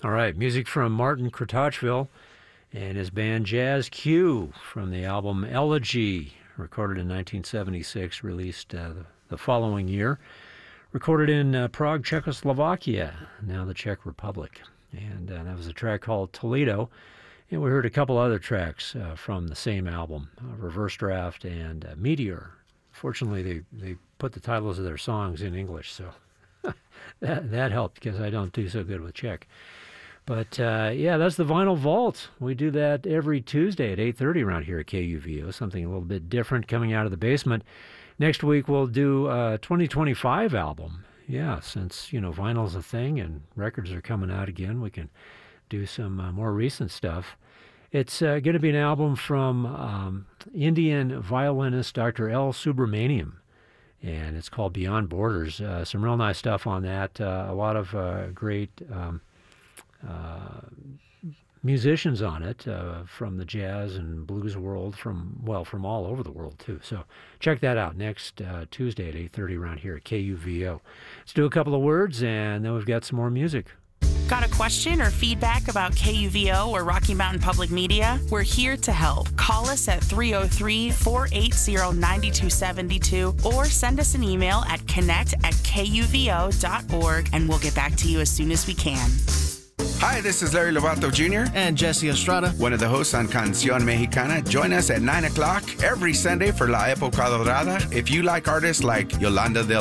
All right, music from Martin Kratochvil and his band Jazz Q from the album Elegy, recorded in 1976, released the following year. Recorded in Prague, Czechoslovakia, now the Czech Republic. And that was a track called Toledo. And we heard a couple other tracks from the same album, Reverse Draft and Meteor. Fortunately, they put the titles of their songs in English, so that helped because I don't do so good with Czech. But, yeah, that's the Vinyl Vault. We do that every Tuesday at 8:30 around here at KUVO, something a little bit different coming out of the basement. Next week, we'll do a 2025 album. Yeah, since, vinyl's a thing and records are coming out again, we can do some more recent stuff. It's going to be an album from Indian violinist Dr. L. Subramaniam, and it's called Beyond Borders. Some real nice stuff on that. A lot of great musicians on it from the jazz and blues world, from all over the world too. So check that out next Tuesday at 8:30 around here at KUVO. Let's do a couple of words and then we've got some more music. Got a question or feedback about KUVO or Rocky Mountain Public Media? We're here to help. Call us at 303-480-9272 or send us an email at connect@kuvo.org and we'll get back to you as soon as we can. Hi, this is Larry Lovato Jr. and Jesse Estrada, one of the hosts on Canción Mexicana. Join us at 9 o'clock every Sunday for La Época Dorada. If you like artists like Yolanda del